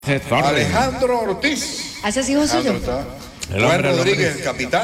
Alejandro Ortiz. ¿Haces hijo suyo? Juan Rodríguez, el capitán.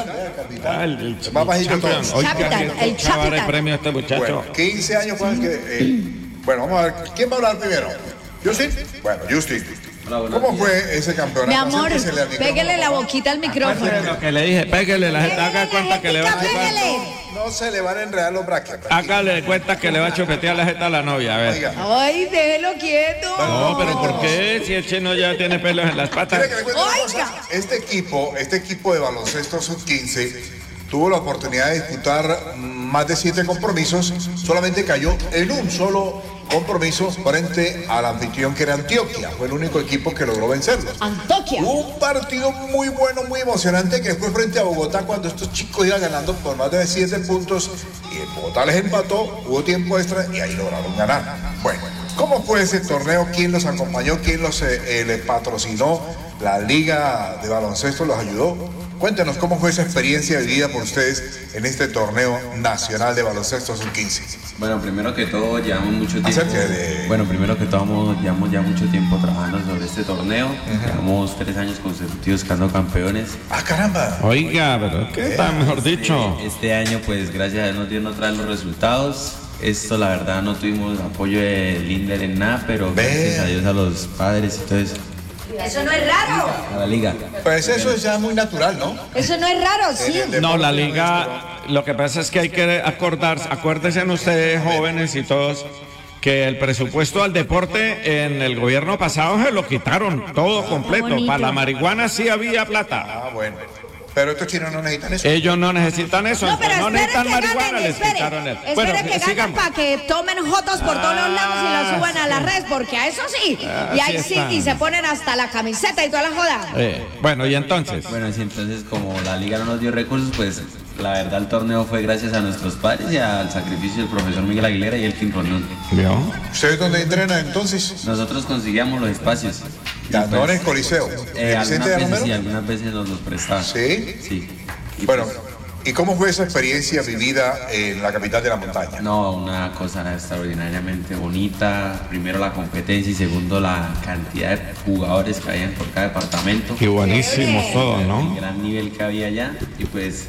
El más bajito de todos. El capitán. El premio a este muchacho. Bueno, 15 años fue el que... bueno, vamos a ver, ¿quién va a hablar primero? ¿Justin? Bueno, Justin. ¿Cómo fue ese campeonato? Mi amor, Acérquesele al micrófono. pégale la boquita al micrófono. Lo que le dije, pégale, la gente haga cuenta que le va a chupar. No se le van a enredar los brackets. Hágale cuenta que le va a chupetear la jeta a la novia, a ver. Oiga, Ay, déjelo quieto. No, pero ¿por qué? Si el chino ya tiene pelos en las patas. quiere que le cuente una Oiga. cosa. Este equipo de baloncesto sub-15 tuvo la oportunidad de disputar más de 7 compromisos, solamente cayó en un solo compromiso frente al anfitrión que era Antioquia. Fue el único equipo que logró vencerlos. Antioquia. Un partido muy bueno, muy emocionante que fue frente a Bogotá cuando estos chicos iban ganando por más de 7 puntos y el Bogotá les empató, hubo tiempo extra y ahí lograron ganar. Bueno, ¿cómo fue ese torneo? ¿Quién los acompañó? ¿Quién los les patrocinó? ¿La liga de baloncesto los ayudó? Cuéntenos cómo fue esa experiencia vivida por ustedes en este torneo nacional de baloncesto sub-15. Bueno, primero que todo, llevamos mucho tiempo. Acérquese. Bueno, primero que todo, llevamos ya mucho tiempo trabajando sobre este torneo. Llevamos 3 años consecutivos quedando campeones. ¡Ah, caramba! Oiga, pero ¿qué está mejor dicho? Este año, pues, gracias a Dios nos dieron otra vez los resultados. Esto, la verdad, no tuvimos apoyo de Linder en nada, pero gracias a Dios a los padres y todo eso. Eso no es raro. A la liga. Pues eso es ya muy natural, ¿no? Eso no es raro, sí. No, la liga, lo que pasa es que hay que acuérdense ustedes jóvenes y todos, que el presupuesto al deporte en el gobierno pasado se lo quitaron todo completo. bonito. Para la marihuana sí había plata. Ah, bueno. Pero estos chinos no necesitan eso. Ellos no necesitan eso, No, pero no espere necesitan que marihuana, ganen, les quitaron espere. el... Bueno, Espere que ganen sigamos. para que tomen jotos por todos los lados y los suban a las redes, porque a eso sí. Y ahí Así sí, están. y se ponen hasta la camiseta y toda la joda. Bueno, y entonces... Bueno, sí, entonces, como la liga no nos dio recursos, pues, la verdad, el torneo fue gracias a nuestros padres y al sacrificio del profesor Miguel Aguilera y Elkin Rondón. ¿Vio? ¿Ustedes dónde entrenan entonces? Nosotros conseguíamos los espacios. Y, No en el pues, Coliseo. algunas ¿Vicente de veces Romero? sí, algunas veces nos los prestaban. ¿Sí? Sí. Y Bueno, pues, ¿y cómo fue esa experiencia vivida en la capital de la montaña? no, una cosa extraordinariamente bonita. Primero la competencia y segundo la cantidad de jugadores que había por cada departamento. Qué buenísimos todos, El ¿no? gran nivel que había allá. Y pues,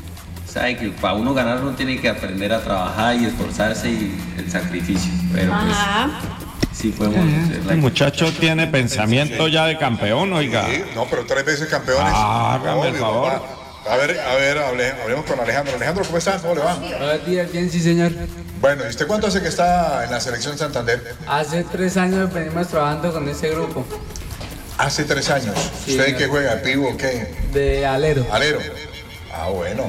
sabe que para uno ganar uno tiene que aprender a trabajar y esforzarse y el sacrificio. Pero pues, sí podemos hacer El muchacho tiene pensamiento ya de campeón, oiga. Sí, no, pero 3 veces campeones. Hágame el favor. Papá. A ver, hablemos con Alejandro. Alejandro, ¿cómo está? ¿Cómo le va? Buenos días, bien, sí, señor. Bueno, ¿y usted cuánto hace que está en la selección Santander? Hace 3 años venimos trabajando con este grupo Hace 3 años. Sí, ¿Usted señor. qué juega? ¿Pivo o qué? de alero. Alero. Ah, bueno.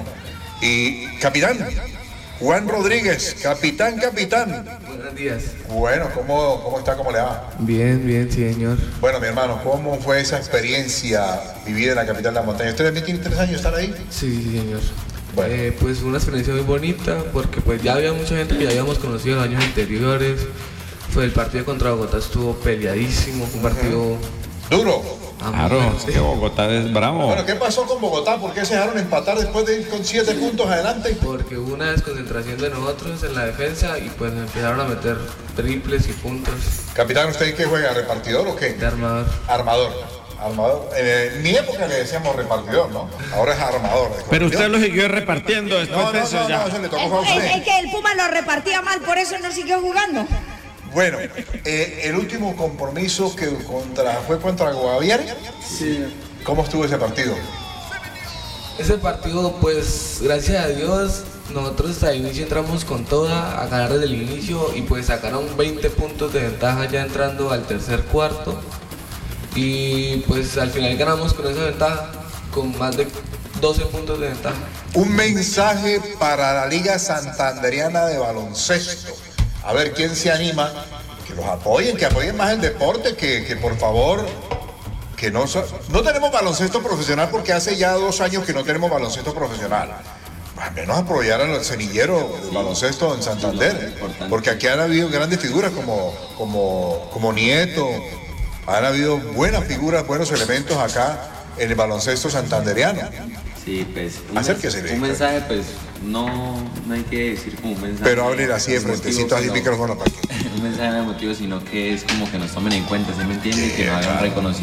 Y capitán, Juan Rodríguez, capitán. Buenos días. Bueno, ¿cómo está? ¿Cómo le va? Bien, bien, sí, señor. Bueno, mi hermano, ¿cómo fue esa experiencia vivida en la capital de la montaña? ¿Usted también tiene 3 años de estar ahí? Sí, sí, señor. Bueno. Pues una experiencia muy bonita porque pues ya había mucha gente que ya habíamos conocido en los años anteriores. Fue el partido contra Bogotá, estuvo peleadísimo, fue un partido Duro. Claro, es que Bogotá es bravo. Bueno, ¿qué pasó con Bogotá? ¿Por qué se dejaron empatar después de ir con 7 puntos adelante? porque hubo una desconcentración de nosotros en la defensa y pues empezaron a meter triples y puntos Capitán, ¿usted qué juega? ¿Repartidor o qué? de armador. Armador. En mi época le decíamos repartidor, ¿no? Ahora es armador. Pero usted lo siguió repartiendo después de eso ya. se le tocó fue a usted. Es que el Puma lo repartía mal, por eso no siguió jugando. Bueno, el último compromiso que fue contra Guaviare. Sí. ¿Cómo estuvo ese partido? Ese partido, pues, gracias a Dios, nosotros hasta el inicio entramos con toda, a ganar desde el inicio y pues sacaron 20 puntos de ventaja ya entrando al tercer cuarto. Y pues al final ganamos con esa ventaja, con más de 12 puntos de ventaja. Un mensaje para la Liga Santanderiana de Baloncesto. A ver quién se anima, que los apoyen, que apoyen más el deporte, que por favor, que no tenemos baloncesto profesional porque hace ya 2 años que no tenemos baloncesto profesional. Al menos apoyar al semillero del baloncesto en Santander, porque aquí han habido grandes figuras como Nieto, han habido buenas figuras, buenos elementos acá en el baloncesto santanderiano. Sí, pues. Acérquese. Un mensaje, pues, no hay que decir como un mensaje. Pero abrir así de frentecito al micrófono para que. Un mensaje no emotivo, sino que es como que nos tomen en cuenta, ¿sí me entiende? Que nos hagan reconocimiento.